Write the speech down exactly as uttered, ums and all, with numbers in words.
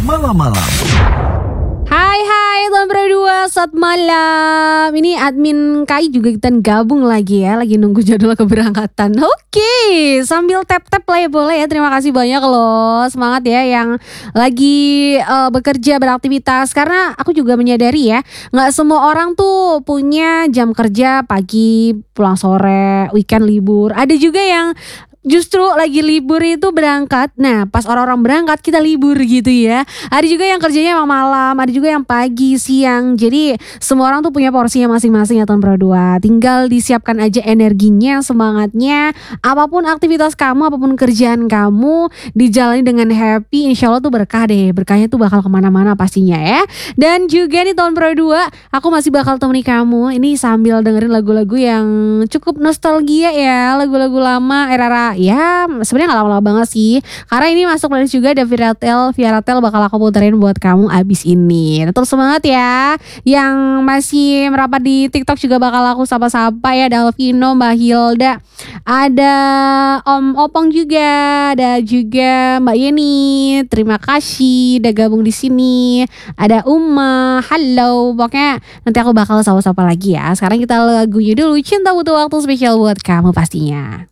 Malam-malam. Hai hai Tuan Berdua, selamat malam. Ini admin K I juga kita gabung lagi ya, lagi nunggu jadwal keberangkatan. Oke, sambil tap-tap lah ya boleh ya. Terima kasih banyak loh, semangat ya yang lagi uh, bekerja beraktivitas. Karena aku juga menyadari ya, nggak semua orang tuh punya jam kerja pagi, pulang sore, weekend libur. Ada juga yang justru lagi libur itu berangkat. Nah pas orang-orang berangkat kita libur gitu ya. Ada juga yang kerjanya emang malam, ada juga yang pagi, siang. Jadi semua orang tuh punya porsinya masing-masing ya Tuan Berdua. Tinggal disiapkan aja energinya, semangatnya. Apapun aktivitas kamu, apapun kerjaan kamu, dijalani dengan happy, insya Allah tuh berkah deh. Berkahnya tuh bakal kemana-mana pastinya ya. Dan juga nih Tuan Berdua, aku masih bakal temani kamu ini sambil dengerin lagu-lagu yang cukup nostalgia ya. Lagu-lagu lama era-era ya sebenarnya nggak lama-lama banget sih, karena ini masuk playlist juga ada Viratel Viratel bakal aku puterin buat kamu abis ini. Tetap semangat ya, yang masih merapat di TikTok juga bakal aku sapa-sapa ya. Ada Alvino, Mbak Hilda, ada Om Opong juga, ada juga Mbak Yeni. Terima kasih udah gabung di sini. Ada Uma, halo. Pokoknya nanti aku bakal sapa-sapa lagi ya. Sekarang kita lagunya dulu, Cinta Butuh Waktu, spesial buat kamu pastinya.